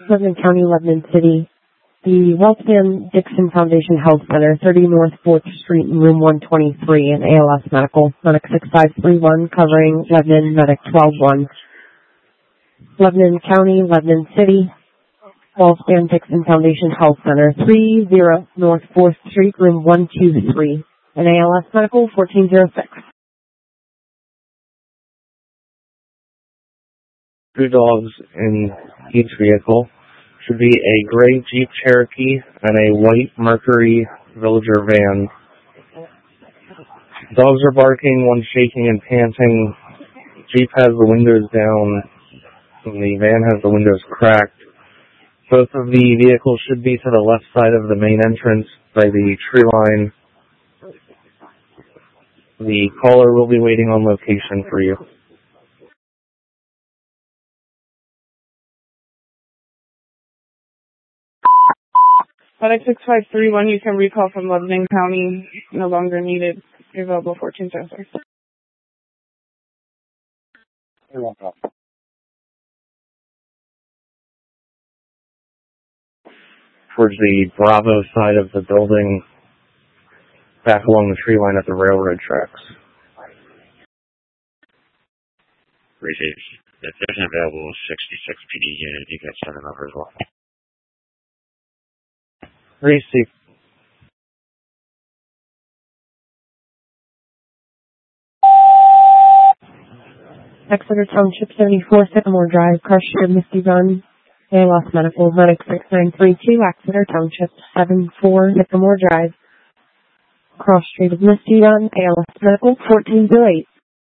Lebanon County, Lebanon City. The Waltham Dixon Foundation Health Center, 30 North 4th Street, room 123, in ALS Medical, Medic 6531, covering Lebanon, Medic 121. Lebanon County, Lebanon City. Waltham Dixon Foundation Health Center, 30 North 4th Street, room 123, in ALS Medical, 1406. Two dogs in each vehicle. Should be a gray Jeep Cherokee and a white Mercury Villager van. Dogs are barking, one shaking and panting. Jeep has the windows down, and the van has the windows cracked. Both of the vehicles should be to the left side of the main entrance by the tree line. The caller will be waiting on location for you. Medic 6531, you can recall from Lebanon County, no longer needed. You're available 1406. Towards the Bravo side of the building, back along the tree line at the railroad tracks. Received. If there's an available 66 PD unit, you guys send them over as well. Received. Exeter Township 74, Sycamore Drive, Crush Street, Misty Run, ALS Medical, Medic 6932, Exeter Township 74, Sycamore Drive, Cross Street of Misty Run, ALS Medical, 1408.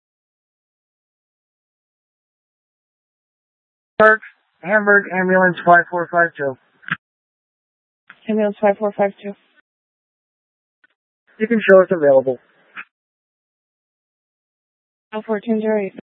Hamburg Ambulance 5452. Ambulance 5452. You can show it's available. 1408.